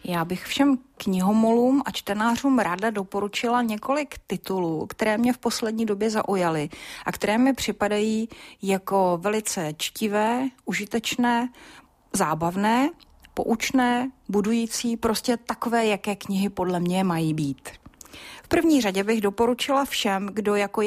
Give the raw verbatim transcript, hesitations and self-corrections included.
Já bych všem knihomolům a čtenářům ráda doporučila několik titulů, které mě v poslední době zaujaly a které mi připadají jako velice čtivé, užitečné, zábavné, poučné, budující, prostě takové, jaké knihy podle mě mají být. V první řadě bych doporučila všem, kdo jako